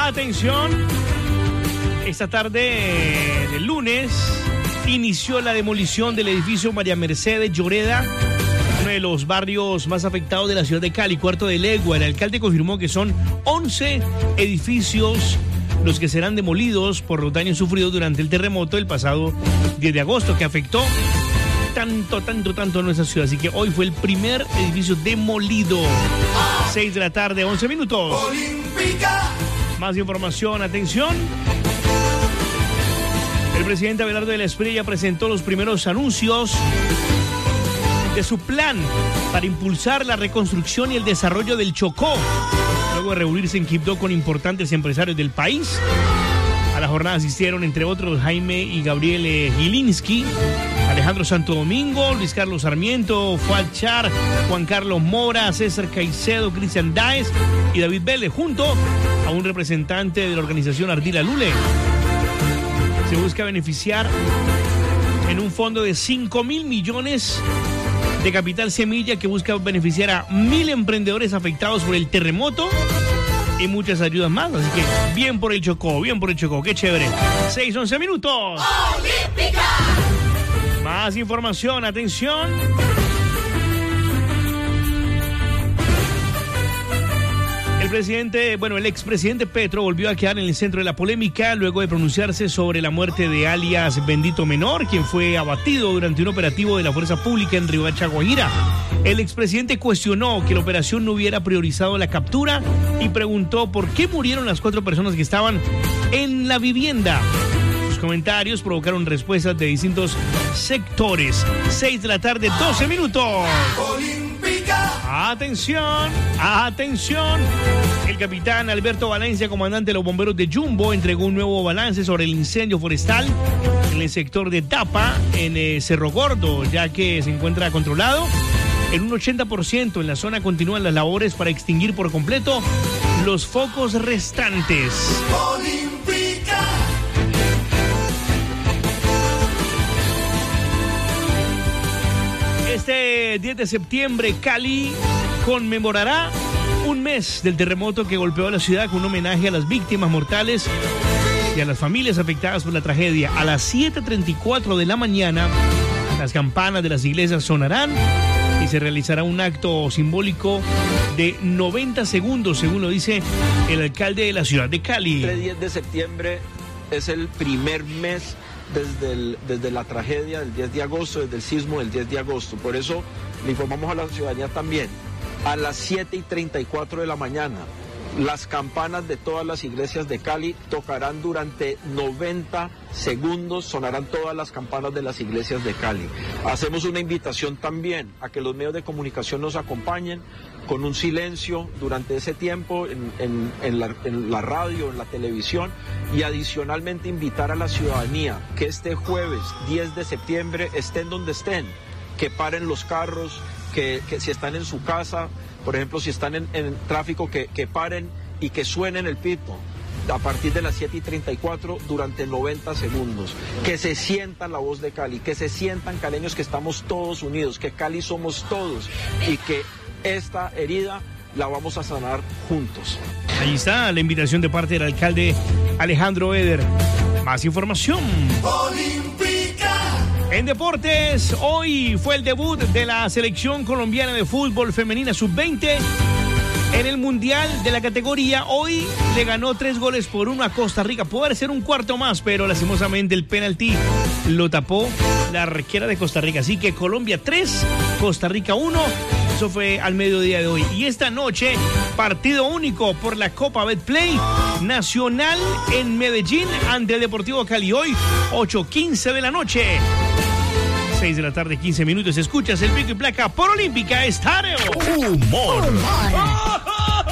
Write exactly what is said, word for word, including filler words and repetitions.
Atención, esta tarde del lunes inició la demolición del edificio María Mercedes Lloreda, uno de los barrios más afectados de la ciudad de Cali, Cuarto de Legua. El alcalde confirmó que son once edificios los que serán demolidos por los daños sufridos durante el terremoto del pasado diez de agosto, que afectó tanto, tanto, tanto a nuestra ciudad. Así que hoy fue el primer edificio demolido. seis de la tarde, once minutos. Olímpica. Más información, atención. El presidente Abelardo de la Espriella presentó los primeros anuncios de su plan para impulsar la reconstrucción y el desarrollo del Chocó, luego de reunirse en Quibdó con importantes empresarios del país. A la jornada asistieron, entre otros, Jaime y Gabriel eh, Gilinski, Alejandro Santo Domingo, Luis Carlos Sarmiento, Fuad Char, Juan Carlos Mora, César Caicedo, Cristian Dáez y David Vélez, junto a un representante de la organización Ardila Lule. Se busca beneficiar en un fondo de cinco mil millones de capital semilla que busca beneficiar a mil emprendedores afectados por el terremoto y muchas ayudas más. Así que bien por el Chocó, bien por el Chocó, qué chévere. seis, once minutos. Olímpica. Más información, atención. El presidente, bueno, el expresidente Petro volvió a quedar en el centro de la polémica luego de pronunciarse sobre la muerte de alias Bendito Menor, quien fue abatido durante un operativo de la fuerza pública en Riohacha, Guajira. El expresidente cuestionó que la operación no hubiera priorizado la captura y preguntó por qué murieron las cuatro personas que estaban en la vivienda. Sus comentarios provocaron respuestas de distintos sectores. seis de la tarde, doce minutos. Atención, atención. El capitán Alberto Valencia, comandante de los bomberos de Jumbo, entregó un nuevo balance sobre el incendio forestal en el sector de Tapa, en eh, Cerro Gordo, ya que se encuentra controlado en un ochenta por ciento. En la zona continúan las labores para extinguir por completo los focos restantes. Olímpica. Este diez de septiembre, Cali conmemorará un mes del terremoto que golpeó a la ciudad, con un homenaje a las víctimas mortales y a las familias afectadas por la tragedia. A las siete treinta y cuatro de la mañana, las campanas de las iglesias sonarán y se realizará un acto simbólico de noventa segundos, según lo dice el alcalde de la ciudad de Cali. El diez de septiembre es el primer mes Desde, el, desde la tragedia del diez de agosto, desde el sismo del diez de agosto. Por eso le informamos a la ciudadanía también, a las siete y treinta y cuatro de la mañana, las campanas de todas las iglesias de Cali tocarán durante noventa segundos, sonarán todas las campanas de las iglesias de Cali. Hacemos una invitación también a que los medios de comunicación nos acompañen con un silencio durante ese tiempo en, en, en, la, en la radio, en la televisión, y adicionalmente invitar a la ciudadanía que este jueves diez de septiembre, estén donde estén, que paren los carros, que, que si están en su casa, por ejemplo, si están en, en tráfico, que, que paren y que suenen el pito a partir de las siete y treinta y cuatro durante noventa segundos, que se sientan la voz de Cali, que se sientan caleños, que estamos todos unidos, que Cali somos todos y que esta herida la vamos a sanar juntos. Ahí está la invitación de parte del alcalde Alejandro Eder. Más información. Olímpica. En deportes, hoy fue el debut de la selección colombiana de fútbol femenina sub veinte en el Mundial de la categoría. Hoy le ganó tres goles por uno a Costa Rica. Puede ser un cuarto más, pero lastimosamente el penalti lo tapó la arquera de Costa Rica. Así que Colombia tres, Costa Rica uno. Eso fue al mediodía de hoy. Y esta noche, partido único por la Copa Betplay Nacional en Medellín ante el Deportivo Cali. Hoy, ocho quince de la noche. seis de la tarde, quince minutos. Escuchas el Pico y Placa por Olímpica Estéreo. Humor. Humor.